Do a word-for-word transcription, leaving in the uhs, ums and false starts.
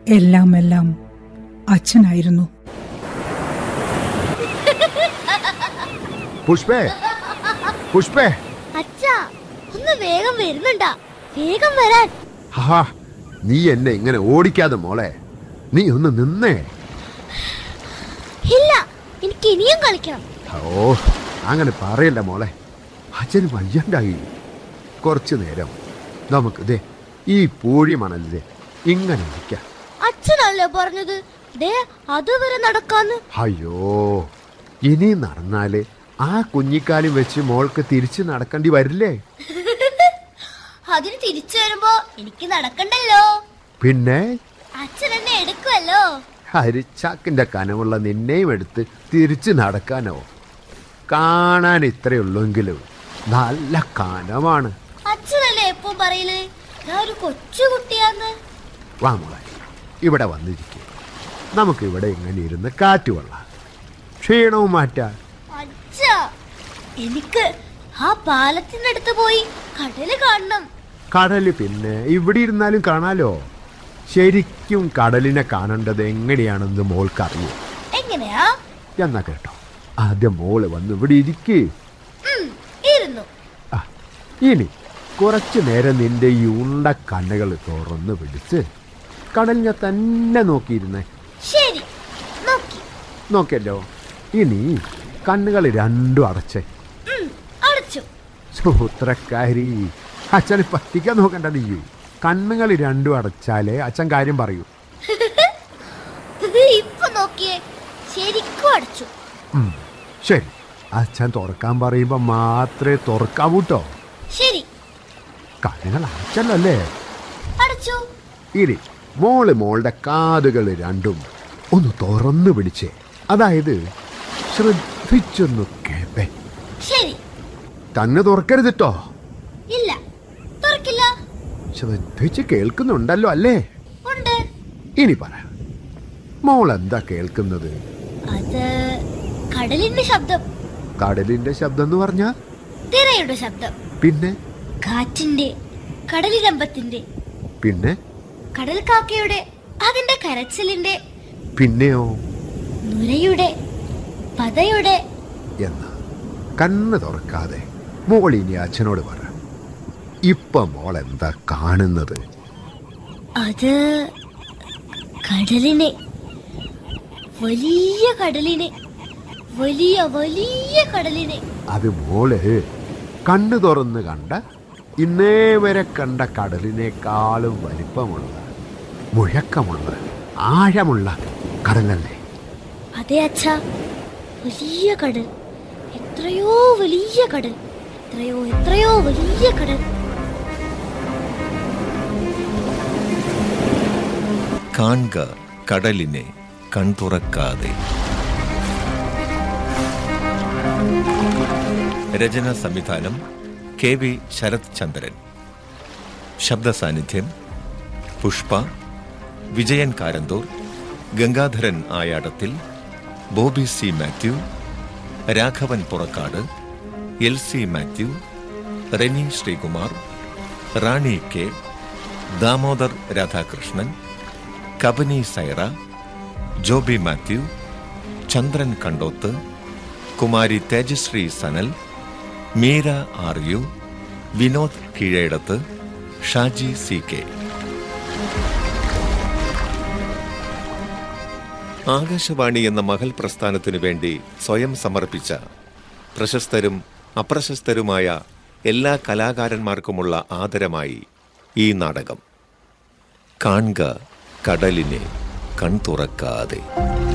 എല്ലാം എല്ലാം അച്ഛനായിരുന്നു. പുഷ്പേ, പുഷ്പേ, അച്ഛാ ഒന്ന് വേഗം വരുന്നുണ്ടാ, വേഗം വരാൻ. ഹാ, നീ എന്നെ ഇങ്ങനെ ഓടിക്കാതെ മോളെ, നീ ഒന്ന് നിന്നേ. ഇല്ല, എനിക്ക് ഇനിയും കളിക്കണം. ഓ, അങ്ങനെ പറയല്ല മോളെ, അച്ഛന് വയ്യണ്ടായി. കുറച്ചു നേരം നമുക്ക് ദേ ഈ പൂഴി മണലിതെ ഇങ്ങനെ ഇരിക്കാം. അച്ഛനല്ലേ പറഞ്ഞത് ദേ അതുവരെ നടക്കാന്ന്? അയ്യോ, ഇനി നടന്നാല് ആ കുഞ്ഞിക്കാലും വെച്ച് മോൾക്ക് തിരിച്ച് നടക്കേണ്ടി വരില്ലേ? അതിന് തിരിച്ചു വരുമ്പോ എനിക്ക് നടക്കണ്ടല്ലോ. പിന്നെ അച്ഛൻ എന്നെ എടുക്കുമല്ലോ. ഹരിച്ചാക്കിന്റെ കനമുള്ള നിന്നെയും എടുത്ത് തിരിച്ച് നടക്കാനോ? കാണാൻ ഇത്രയുള്ളെങ്കിലും നല്ല കനമാണ്. അച്ഛനല്ലേ എപ്പം പറയല് ഞാൻ ഒരു കൊച്ചു കുട്ടിയാന്ന്? വാ മോളെ, ഇവിടെ വന്നിരിക്കും. നമുക്ക് ഇവിടെ ഇങ്ങനെ ഇരുന്ന് കാറ്റ് കൊള്ളാം, ക്ഷീണവും മാറ്റാം. അച്ഛാ, എനിക്ക് ആ പാലത്തിനടുത്ത് പോയി കടല് കാണണം. കടല് പിന്നെ ഇവിടെ ഇരുന്നാലും കാണാലോ. ശരിക്കും കടലിനെ കാണേണ്ടത് എങ്ങനെയാണെന്ന് മോൾക്കറിയോ? എങ്ങനെയാ? എന്നാ കേട്ടോ, ആദ്യം മോള് വന്ന് ഇവിടെ ഇരിക്കേ. ഇരുന്നു. ഇനി കുറച്ചു നേരം നിന്റെ ഈ ഉണ്ട കണ്ണുകൾ തുറന്ന് പിടിച്ച് കടലിനെ തന്നെ നോക്കിയിരുന്നേ. ശരി, നോക്കി. നോക്കല്ലോ. ഇനി കണ്ണുകൾ രണ്ടും അടച്ചേ. അടച്ചു. സൂത്രക്കാരി, അച്ഛനെ പറ്റിക്കാൻ നോക്കണ്ട നീ. കണ്ണുകൾ രണ്ടും അടച്ചാലേ അച്ഛൻ കാര്യം പറയൂ. ഇപ്പൊ നോക്കിയേ, ശരിക്കും അടച്ചു. ശരി, അച്ഛൻ തുറക്കാൻ പറയുമ്പോ മാത്രമേ തുറക്കാവൂട്ടോ. ശരി. കണ്ണുകൾ അടച്ചല്ലോ അല്ലേ? അടച്ചു. ഇനി മോള് മോളുടെ കാതുകൾ രണ്ടും ഒന്ന് തുറന്നു പിടിച്ചേ. അതായത് ശ്രദ്ധിച്ചൊന്നു കേപ്പേ. ശരി. തന്നെ തുറക്കരുതിട്ടോ. ഇല്ല, തുറക്കില്ല. ശ്രദ്ധിച്ച് കേൾക്കുന്നുണ്ടല്ലോ അല്ലേ? ഉണ്ട്. ഇനി പറ, മോൾ എന്താ കേൾക്കുന്നത്? അത് കടലിന്റെ ശബ്ദം. കടലിന്റെ ശബ്ദം എന്ന് പറഞ്ഞാ? തിരയുടെ ശബ്ദം. പിന്നെ? കാറ്റിന്റെ, കടലിരമ്പത്തിന്റെ. പിന്നെ? കടൽ കാക്കയുടെ, അതിന്റെ കരച്ചിലിന്റെ. പിന്നെയോ? നുരയുടെ, പതയുടെ. എന്നാ കണ്ണ് തുറക്കാതെ മോൾ ഇനി അച്ഛനോട് പറ, ഇപ്പൊ മോൾ എന്താ കാണുന്നത്? അത് കടലിനെ, വലിയ കടലിനെ, വലിയ വലിയ കടലിനെ. അത് മോള് കണ്ണു തുറന്ന് കണ്ട ഇന്നേ വരെ കണ്ട കടലിനേക്കാളും വലിപ്പമുള്ള, മുഴക്കമുള്ള, ആഴമുള്ള കടലല്ലേ? അതെ അച്ഛാ, വലിയ കടൽ, എത്രയോ വലിയ കടൽ, എത്രയോ എത്രയോ വലിയ കടൽ. കാണുക കടലിനെ കൺതുറക്കാതെ. രചന സംവിധാനം കെ വി ശരത് ചന്ദ്രൻ. ശബ്ദ സാന്നിധ്യം Pushpa, Vijayan Karanthur, Gangadharan Ayadathil, Bobby C Mathew, Raghavan Purakkad, L C Mathew, Reni Sreekumar, Rani K, Damodar Radhakrishnan, Kabani Saira, Joby Mathew, Chandran Kandoth, Kumari Tejashree Sanal, Meera are you, Vinod Keezhedath, Shaji C K. Akashvani എന്ന മഹൽ പ്രസ്ഥാനത്തിനു വേണ്ടി സ്വയം സമർപ്പിച്ച പ്രശസ്തരും അപ്രശസ്തരുമായ എല്ലാ കലാകാരന്മാർക്കുമുള്ള ആദരമായി ഈ നാടകം. കാണുക കടലിനെ കൺതുറക്കാതെ.